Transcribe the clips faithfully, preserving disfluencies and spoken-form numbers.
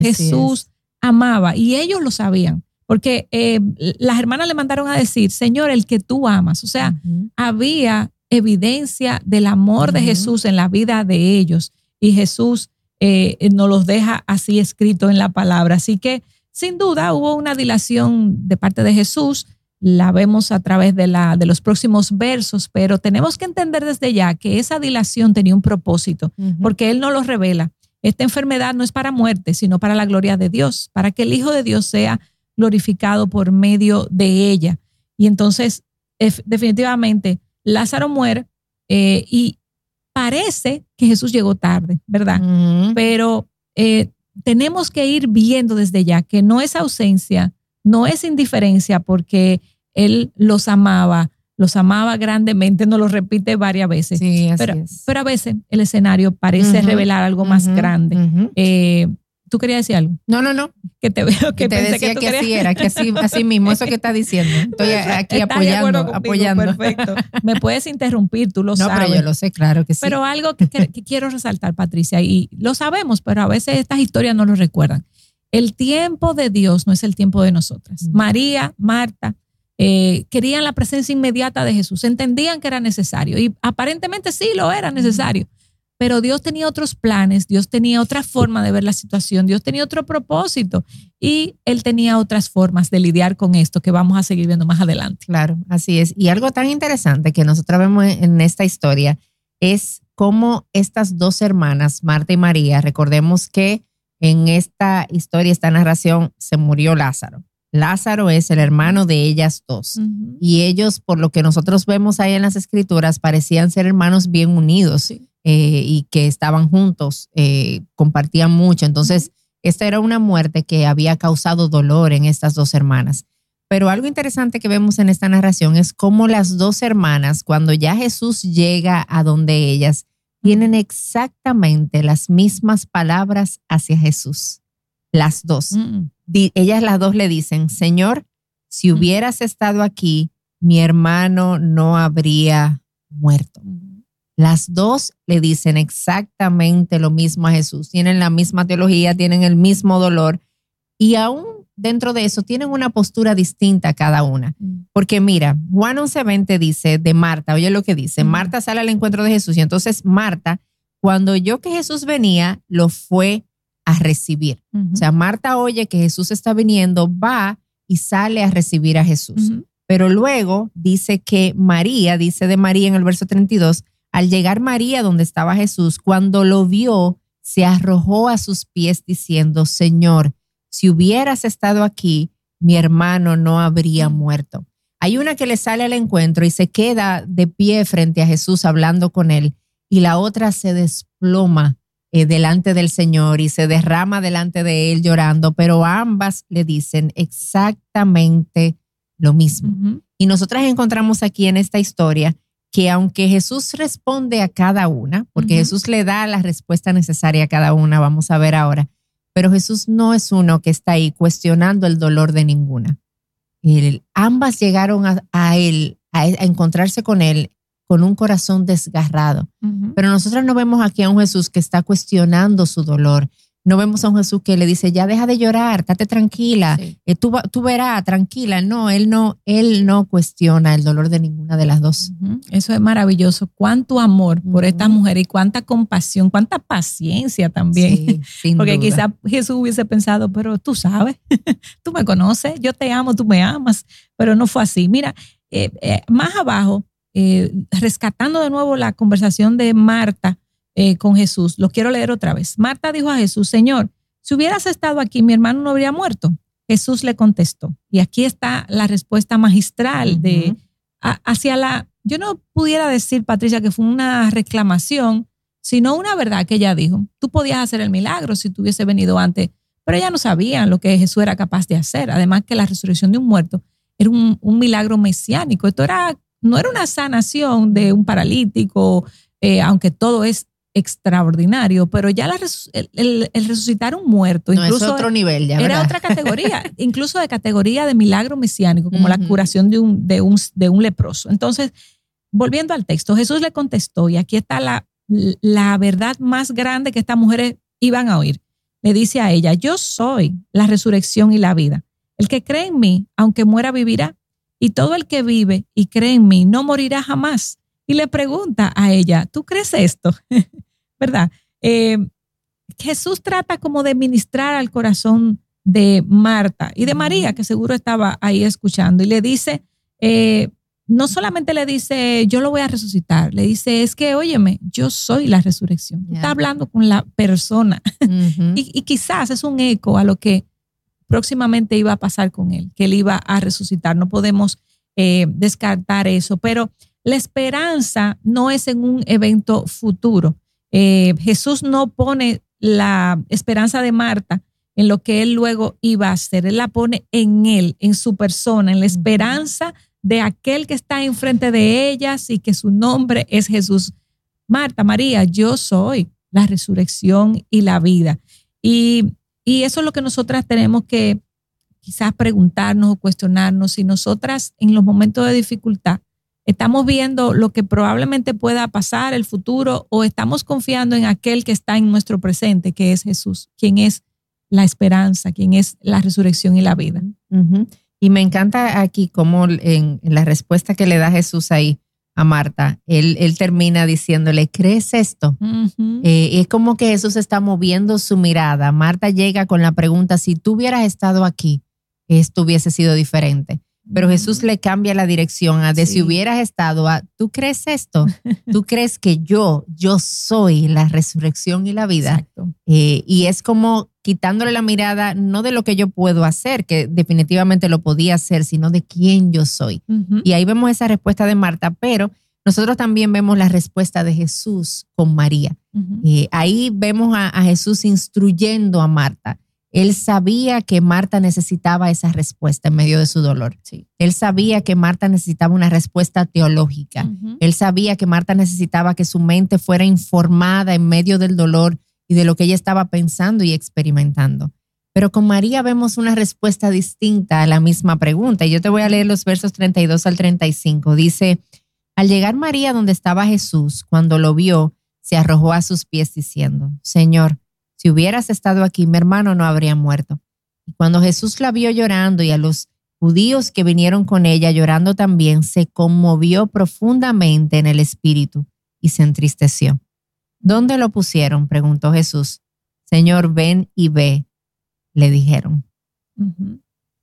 Jesús amaba y ellos lo sabían. Porque eh, las hermanas le mandaron a decir, Señor, el que tú amas. O sea, uh-huh. había evidencia del amor uh-huh. de Jesús en la vida de ellos. Y Jesús eh, nos los deja así escrito en la palabra. Así que, sin duda, hubo una dilación de parte de Jesús. La vemos a través de, la, de los próximos versos. Pero tenemos que entender desde ya que esa dilación tenía un propósito. Uh-huh. Porque Él nos lo revela. Esta enfermedad no es para muerte, sino para la gloria de Dios. Para que el Hijo de Dios sea glorificado por medio de ella. Y entonces, definitivamente, Lázaro muere eh, y parece que Jesús llegó tarde, ¿verdad? Uh-huh. Pero eh, tenemos que ir viendo desde ya que no es ausencia, no es indiferencia, porque Él los amaba, los amaba grandemente, nos lo repite varias veces. Sí, así pero, es. pero a veces el escenario parece uh-huh. revelar algo uh-huh. más grande. Uh-huh. Eh, ¿Tú querías decir algo? No, no, no. Que te veo que te pensé decía que, tú que querías... así era, que así, así mismo, eso que estás diciendo. Estoy aquí ¿Estás apoyando, conmigo? apoyando. Perfecto. Me puedes interrumpir, tú lo no, sabes. No, pero yo lo sé, claro que sí. Pero algo que, que, que quiero resaltar, Patricia, y lo sabemos, pero a veces estas historias no lo recuerdan. El tiempo de Dios no es el tiempo de nosotras. Mm. María, Marta, eh, querían la presencia inmediata de Jesús, entendían que era necesario y aparentemente sí lo era necesario. Mm. Pero Dios tenía otros planes, Dios tenía otra forma de ver la situación, Dios tenía otro propósito y Él tenía otras formas de lidiar con esto que vamos a seguir viendo más adelante. Claro, así es. Y algo tan interesante que nosotros vemos en esta historia es cómo estas dos hermanas, Marta y María, recordemos que en esta historia, esta narración, se murió Lázaro. Lázaro es el hermano de ellas dos. Uh-huh. Y ellos, por lo que nosotros vemos ahí en las escrituras, parecían ser hermanos bien unidos. Sí. Eh, y que estaban juntos, eh, compartían mucho. Entonces, esta era una muerte que había causado dolor en estas dos hermanas. Pero algo interesante que vemos en esta narración es cómo las dos hermanas, cuando ya Jesús llega a donde ellas, tienen exactamente las mismas palabras hacia Jesús. Las dos. Mm. Di, ellas las dos le dicen, Señor, si hubieras estado aquí, mi hermano no habría muerto. Las dos le dicen exactamente lo mismo a Jesús. Tienen la misma teología, tienen el mismo dolor y aún dentro de eso tienen una postura distinta cada una. Porque mira, Juan once veinte dice de Marta, oye lo que dice, Marta sale al encuentro de Jesús y entonces Marta, cuando oyó que Jesús venía, lo fue a recibir. Uh-huh. O sea, Marta oye que Jesús está viniendo, va y sale a recibir a Jesús. Uh-huh. Pero luego dice que María, dice de María en el verso treinta y dos, al llegar María donde estaba Jesús, cuando lo vio, se arrojó a sus pies diciendo, Señor, si hubieras estado aquí, mi hermano no habría muerto. Hay una que le sale al encuentro y se queda de pie frente a Jesús hablando con él y la otra se desploma eh, delante del Señor y se derrama delante de él llorando, pero ambas le dicen exactamente lo mismo. Uh-huh. Y nosotras encontramos aquí en esta historia que aunque Jesús responde a cada una, porque uh-huh. Jesús le da la respuesta necesaria a cada una, vamos a ver ahora, pero Jesús no es uno que está ahí cuestionando el dolor de ninguna. Él, ambas llegaron a, a él, a, a encontrarse con él con un corazón desgarrado. Uh-huh. Pero nosotros no vemos aquí a un Jesús que está cuestionando su dolor. No vemos a un Jesús que le dice, ya deja de llorar, estate tranquila, sí. eh, tú, tú verás, tranquila. No, él no, él no cuestiona el dolor de ninguna de las dos. Uh-huh. Eso es maravilloso. Cuánto amor por uh-huh. esta mujer y cuánta compasión, cuánta paciencia también. Sí, sin Porque duda. Quizás Jesús hubiese pensado, pero tú sabes, tú me conoces, yo te amo, tú me amas, pero no fue así. Mira, eh, eh, más abajo, eh, rescatando de nuevo la conversación de Marta, Eh, con Jesús, lo quiero leer otra vez. Marta dijo a Jesús, Señor, si hubieras estado aquí, mi hermano no habría muerto. Jesús le contestó, y aquí está la respuesta magistral uh-huh. de a, hacia la, yo no pudiera decir, Patricia, que fue una reclamación, sino una verdad que ella dijo. Tú podías hacer el milagro si tú hubiese venido antes, pero ella no sabía lo que Jesús era capaz de hacer. Además que la resurrección de un muerto era un, un milagro mesiánico. Esto era, no era una sanación de un paralítico, eh, aunque todo es extraordinario, pero ya la, el, el, el resucitar un muerto no, incluso es otro nivel ya, era ¿verdad? Otra categoría, incluso de categoría de milagro mesiánico, como uh-huh. la curación de un, de, un, de un leproso. Entonces, volviendo al texto, Jesús le contestó, y aquí está la, la verdad más grande que estas mujeres iban a oír. le dice a ella, yo soy la resurrección y la vida. El que cree en mí, aunque muera, vivirá. Y todo el que vive y cree en mí no morirá jamás. Y le pregunta a ella, ¿tú crees esto? ¿Verdad? Eh, Jesús trata como de ministrar al corazón de Marta y de María, que seguro estaba ahí escuchando, y le dice, eh, no solamente le dice, yo lo voy a resucitar, le dice, es que, óyeme, yo soy la resurrección. Yeah. Está hablando con la persona. Uh-huh. y, y quizás es un eco a lo que próximamente iba a pasar con él, que él iba a resucitar. No podemos eh, descartar eso, pero la esperanza no es en un evento futuro. Eh, Jesús no pone la esperanza de Marta en lo que él luego iba a hacer. Él la pone en él, en su persona, en la esperanza de aquel que está enfrente de ellas y que su nombre es Jesús. Marta, María, yo soy la resurrección y la vida. Y, y eso es lo que nosotras tenemos que quizás preguntarnos o cuestionarnos si nosotras en los momentos de dificultad estamos viendo lo que probablemente pueda pasar, el futuro, o estamos confiando en aquel que está en nuestro presente, que es Jesús, quien es la esperanza, quien es la resurrección y la vida. Uh-huh. Y me encanta aquí cómo en, en la respuesta que le da Jesús ahí a Marta, él, él termina diciéndole, ¿crees esto? Uh-huh. Eh, es como que Jesús está moviendo su mirada. Marta llega con la pregunta, si tú hubieras estado aquí, esto hubiese sido diferente. Pero Jesús le cambia la dirección a de sí. si hubieras estado a, ¿tú crees esto? ¿Tú crees que yo, yo soy la resurrección y la vida? Exacto. Eh, y es como quitándole la mirada, no de lo que yo puedo hacer, que definitivamente lo podía hacer, sino de quién yo soy. Uh-huh. Y ahí vemos esa respuesta de Marta, pero nosotros también vemos la respuesta de Jesús con María. Uh-huh. Eh, ahí vemos a, a Jesús instruyendo a Marta. Él sabía que Marta necesitaba esa respuesta en medio de su dolor. Sí. Él sabía que Marta necesitaba una respuesta teológica. Uh-huh. Él sabía que Marta necesitaba que su mente fuera informada en medio del dolor y de lo que ella estaba pensando y experimentando. Pero con María vemos una respuesta distinta a la misma pregunta. Y yo te voy a leer los versos treinta y dos al treinta y cinco. Dice, al llegar María donde estaba Jesús, cuando lo vio, se arrojó a sus pies diciendo, Señor, si hubieras estado aquí, mi hermano no habría muerto. Y cuando Jesús la vio llorando y a los judíos que vinieron con ella llorando también, se conmovió profundamente en el espíritu y se entristeció. ¿Dónde lo pusieron?, preguntó Jesús. Señor, ven y ve, le dijeron. Uh-huh.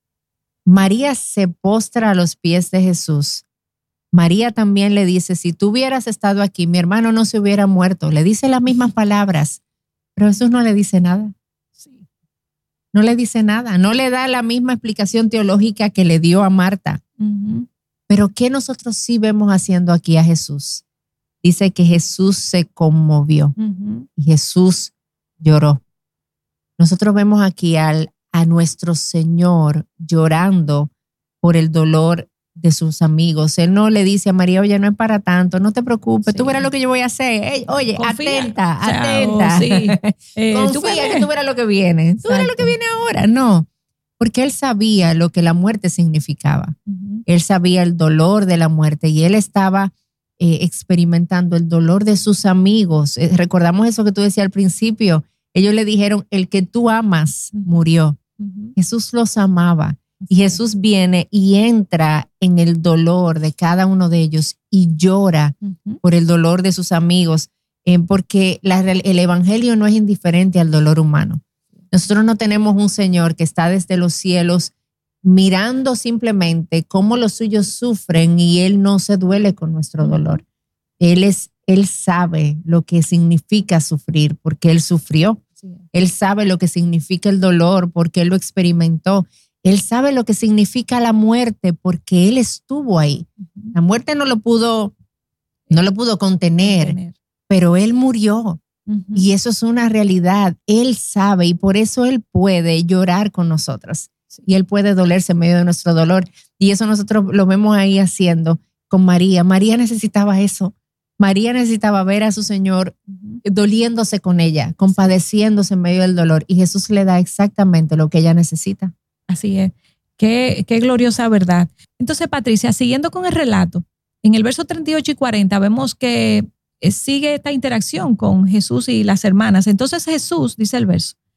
María se postra a los pies de Jesús. María también le dice, si tú hubieras estado aquí, mi hermano no se hubiera muerto. Le dice las mismas palabras. Pero Jesús no le dice nada. Sí. No le dice nada. No le da la misma explicación teológica que le dio a Marta. Uh-huh. Pero ¿qué nosotros sí vemos haciendo aquí a Jesús? Dice que Jesús se conmovió. Uh-huh. Y Jesús lloró. Nosotros vemos aquí al, a nuestro Señor llorando por el dolor de sus amigos. Él no le dice a María, oye, no es para tanto, no te preocupes, sí. tú verás lo que yo voy a hacer. Hey, oye, confía. atenta, Chao, atenta. Sí. Eh, Confía que tú verás lo que viene. Exacto. Tú verás lo que viene ahora. No, porque él sabía lo que la muerte significaba. Uh-huh. Él sabía el dolor de la muerte y él estaba eh, experimentando el dolor de sus amigos. Eh, recordamos eso que tú decías al principio. Ellos le dijeron, el que tú amas murió. Uh-huh. Jesús los amaba. Y Jesús viene y entra en el dolor de cada uno de ellos y llora uh-huh. por el dolor de sus amigos, eh, porque la, el evangelio no es indiferente al dolor humano. Nosotros no tenemos un Señor que está desde los cielos mirando simplemente cómo los suyos sufren y Él no se duele con nuestro dolor. Él, es, él sabe lo que significa sufrir porque Él sufrió. Sí. Él sabe lo que significa el dolor porque Él lo experimentó. Él sabe lo que significa la muerte porque Él estuvo ahí. Uh-huh. La muerte no lo pudo, no lo pudo contener, contener. pero Él murió. Uh-huh. Y eso es una realidad. Él sabe y por eso Él puede llorar con nosotros. Sí. Y Él puede dolerse en medio de nuestro dolor. Y eso nosotros lo vemos ahí haciendo con María. María necesitaba eso. María necesitaba ver a su Señor uh-huh. doliéndose con ella, compadeciéndose en medio del dolor. Y Jesús le da exactamente lo que ella necesita. Así es. Qué, qué gloriosa verdad. Entonces, Patricia, siguiendo con el relato, en el verso treinta y ocho y cuarenta vemos que sigue esta interacción con Jesús y las hermanas. Entonces Jesús, dice el verso,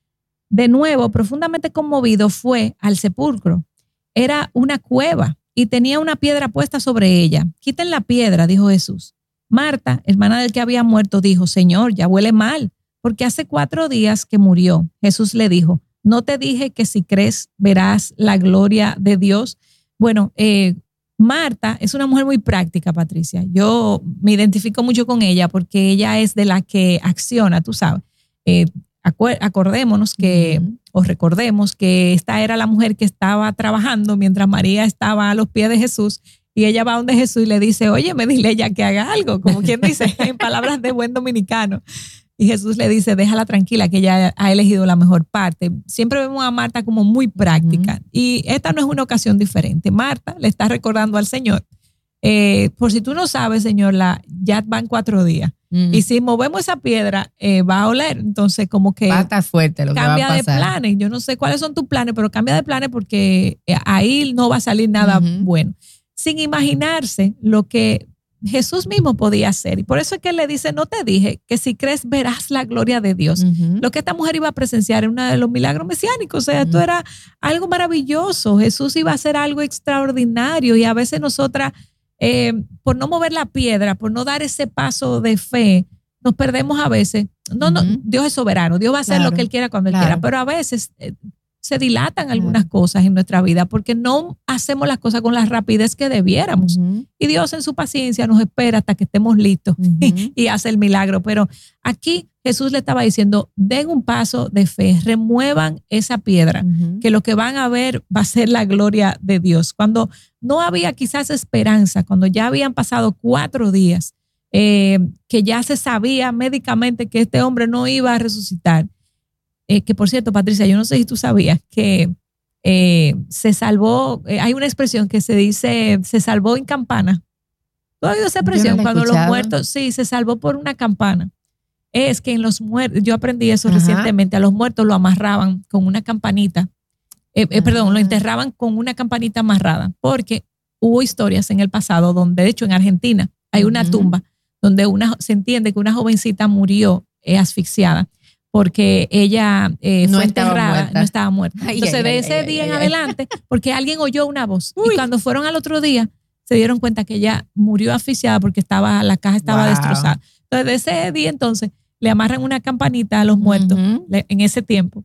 de nuevo, profundamente conmovido, fue al sepulcro. Era una cueva y tenía una piedra puesta sobre ella. Quiten la piedra, dijo Jesús. Marta, hermana del que había muerto, dijo, Señor, ya huele mal, porque hace cuatro días que murió. Jesús le dijo, ¿no te dije que si crees verás la gloria de Dios? Bueno, eh, Marta es una mujer muy práctica, Patricia. Yo me identifico mucho con ella porque ella es de la que acciona, tú sabes. Eh, acordémonos que, uh-huh. o recordemos que esta era la mujer que estaba trabajando mientras María estaba a los pies de Jesús y ella va donde Jesús y le dice, oye, me dile ella que haga algo, como quien dice en palabras de buen dominicano. Y Jesús le dice, déjala tranquila, que ella ha elegido la mejor parte. Siempre vemos a Marta como muy práctica. Uh-huh. Y esta no es una ocasión diferente. Marta le está recordando al Señor, eh, por si tú no sabes, Señor, la, ya van cuatro días. Uh-huh. Y si movemos esa piedra, eh, va a oler. Entonces, como que va a estar fuerte lo que cambia va a pasar. de planes. Yo no sé cuáles son tus planes, pero cambia de planes porque ahí no va a salir nada uh-huh. bueno. Sin imaginarse lo que Jesús mismo podía hacer. Y por eso es que él le dice, no te dije que si crees verás la gloria de Dios. Uh-huh. Lo que esta mujer iba a presenciar era uno de los milagros mesiánicos. O sea, uh-huh. esto era algo maravilloso. Jesús iba a hacer algo extraordinario y a veces nosotras, eh, por no mover la piedra, por no dar ese paso de fe, nos perdemos a veces. No, uh-huh. no, Dios es soberano. Dios va a hacer claro, lo que Él quiera cuando claro. Él quiera. Pero a veces eh, se dilatan claro. algunas cosas en nuestra vida porque no hacemos las cosas con la rapidez que debiéramos. Uh-huh. Y Dios en su paciencia nos espera hasta que estemos listos uh-huh. y, y hace el milagro. Pero aquí Jesús le estaba diciendo, den un paso de fe, remuevan esa piedra, uh-huh. que lo que van a ver va a ser la gloria de Dios. Cuando no había quizás esperanza, cuando ya habían pasado cuatro días, eh, que ya se sabía médicamente que este hombre no iba a resucitar. Eh, que por cierto, Patricia, yo no sé si tú sabías que eh, se salvó, eh, hay una expresión que se dice, se salvó en campana. ¿Tú has oído esa expresión? No cuando los muertos, sí, se salvó por una campana. Es que en los muertos, yo aprendí eso Ajá. recientemente, a los muertos lo amarraban con una campanita, eh, eh, perdón, lo enterraban con una campanita amarrada, porque hubo historias en el pasado donde, de hecho, en Argentina hay una uh-huh. tumba donde una, se entiende que una jovencita murió eh, asfixiada. Porque ella eh, no fue enterrada, muerta. no estaba muerta. Ay, Entonces, ay, de ese ay, día ay, en ay, adelante, porque alguien oyó una voz. Uy. Y cuando fueron al otro día, se dieron cuenta que ella murió asfixiada porque estaba, la caja estaba wow. destrozada. Entonces, de ese día, entonces, le amarran una campanita a los muertos uh-huh. le, en ese tiempo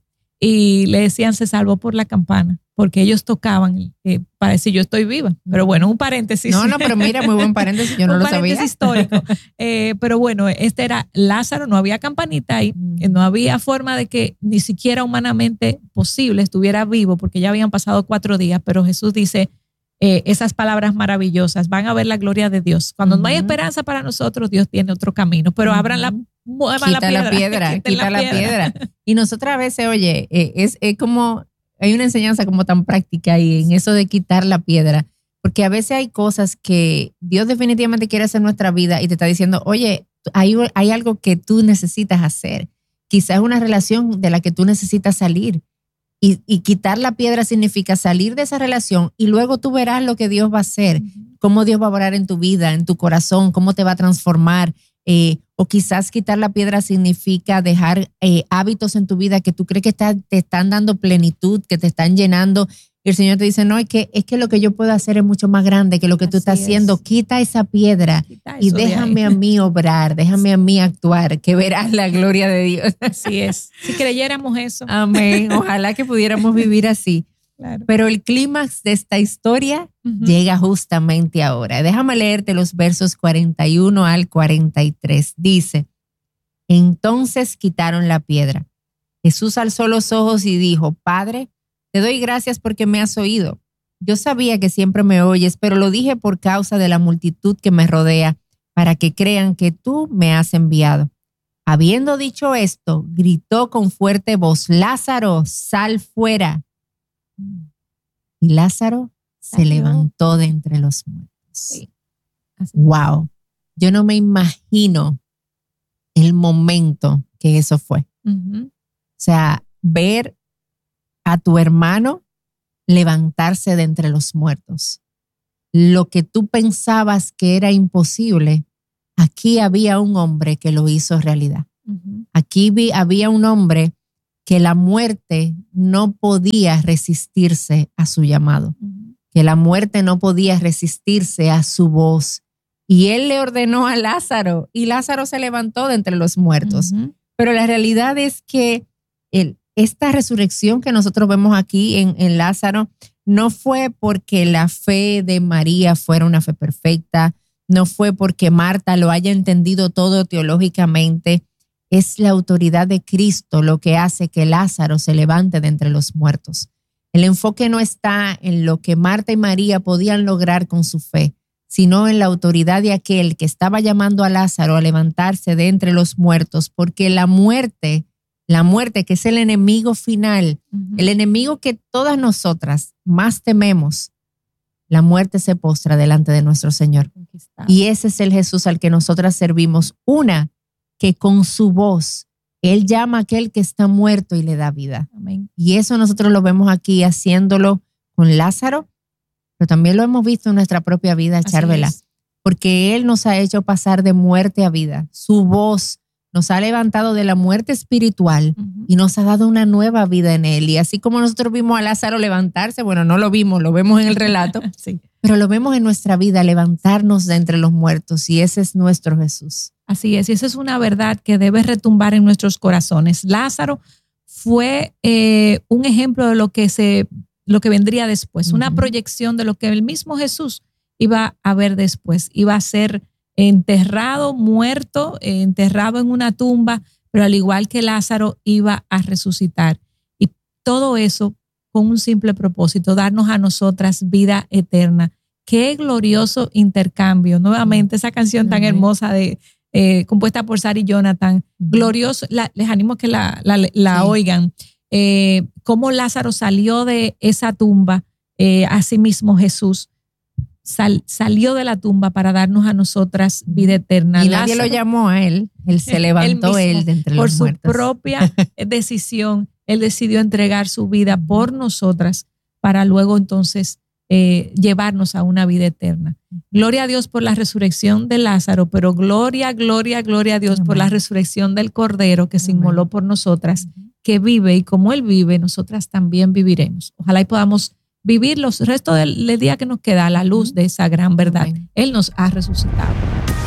y le decían, se salvó por la campana, porque ellos tocaban eh, para decir, yo estoy viva. Pero bueno, un paréntesis. No, no, pero mira, muy buen paréntesis, yo no lo sabía. Un paréntesis histórico. Eh, pero bueno, este era Lázaro, no había campanita ahí, mm. no había forma de que ni siquiera humanamente posible estuviera vivo, porque ya habían pasado cuatro días, pero Jesús dice eh, esas palabras maravillosas, van a ver la gloria de Dios. Cuando mm. no hay esperanza para nosotros, Dios tiene otro camino, pero mm. abran la muevan quita la piedra. la piedra, quita la piedra. piedra. Y nosotras a veces, oye, eh, es, es como, hay una enseñanza como tan práctica ahí en eso de quitar la piedra, porque a veces hay cosas que Dios definitivamente quiere hacer en nuestra vida y te está diciendo, oye, hay, hay algo que tú necesitas hacer. Quizás una relación de la que tú necesitas salir. Y, y quitar la piedra significa salir de esa relación y luego tú verás lo que Dios va a hacer, uh-huh. cómo Dios va a obrar en tu vida, en tu corazón, cómo te va a transformar. Eh, o quizás quitar la piedra significa dejar eh, hábitos en tu vida que tú crees que está, te están dando plenitud, que te están llenando. Y el Señor te dice, no, es que, es que lo que yo puedo hacer es mucho más grande que lo que Así tú estás es. haciendo. Quita esa piedra Quita y déjame de a mí obrar, déjame a mí actuar, que verás la gloria de Dios. Así es. Si creyéramos eso. Amén. Ojalá que pudiéramos vivir así. Claro. Pero el clímax de esta historia uh-huh. llega justamente ahora. Déjame leerte los versos cuarenta y uno al cuarenta y tres. Dice, entonces quitaron la piedra. Jesús alzó los ojos y dijo, Padre, te doy gracias porque me has oído. Yo sabía que siempre me oyes, pero lo dije por causa de la multitud que me rodea, para que crean que tú me has enviado. Habiendo dicho esto, gritó con fuerte voz, Lázaro, sal fuera. Y Lázaro se Lázaro. levantó de entre los muertos. Sí. Wow. Yo no me imagino el momento que eso fue. Uh-huh. O sea, ver a tu hermano levantarse de entre los muertos. Lo que tú pensabas que era imposible, aquí había un hombre que lo hizo realidad. Uh-huh. Aquí vi, había un hombre que la muerte no podía resistirse a su llamado, que la muerte no podía resistirse a su voz. Y él le ordenó a Lázaro y Lázaro se levantó de entre los muertos. Uh-huh. Pero la realidad es que el, esta resurrección que nosotros vemos aquí en, en Lázaro no fue porque la fe de María fuera una fe perfecta, no fue porque Marta lo haya entendido todo teológicamente. Es la autoridad de Cristo lo que hace que Lázaro se levante de entre los muertos. El enfoque no está en lo que Marta y María podían lograr con su fe, sino en la autoridad de aquel que estaba llamando a Lázaro a levantarse de entre los muertos, porque la muerte, la muerte que es el enemigo final, uh-huh. el enemigo que todas nosotras más tememos, la muerte se postra delante de nuestro Señor. Y ese es el Jesús al que nosotras servimos. Una, que con su voz Él llama a aquel que está muerto y le da vida. Amén. Y eso nosotros lo vemos aquí haciéndolo con Lázaro, pero también lo hemos visto en nuestra propia vida, Charvela, porque Él nos ha hecho pasar de muerte a vida. Su voz nos ha levantado de la muerte espiritual uh-huh. y nos ha dado una nueva vida en Él. Y así como nosotros vimos a Lázaro levantarse, bueno, no lo vimos, lo vemos en el relato, sí. pero lo vemos en nuestra vida, levantarnos de entre los muertos, y ese es nuestro Jesús. Así es, y esa es una verdad que debe retumbar en nuestros corazones. Lázaro fue eh, un ejemplo de lo que, se, lo que vendría después, uh-huh. una proyección de lo que el mismo Jesús iba a ver después. Iba a ser enterrado, muerto, enterrado en una tumba, pero al igual que Lázaro iba a resucitar. Y todo eso con un simple propósito, darnos a nosotras vida eterna. Qué glorioso intercambio. Nuevamente esa canción tan hermosa de eh, compuesta por Sara y Jonathan. Glorioso. La, les animo a que la, la, la sí. oigan. Eh, cómo Lázaro salió de esa tumba, eh, asimismo Jesús Sal, salió de la tumba para darnos a nosotras vida eterna. Y nadie Lázaro, lo llamó a él, él se levantó él, mismo, él de entre los muertos. Por su propia decisión, él decidió entregar su vida por nosotras para luego entonces eh, llevarnos a una vida eterna. Gloria a Dios por la resurrección de Lázaro, pero gloria, gloria, gloria a Dios Amén. Por la resurrección del Cordero que Amén. Se inmoló por nosotras, Amén. Que vive, y como Él vive, nosotras también viviremos. Ojalá y podamos vivir los restos del, del día que nos queda a la luz de esa gran verdad. Amén. Él nos ha resucitado.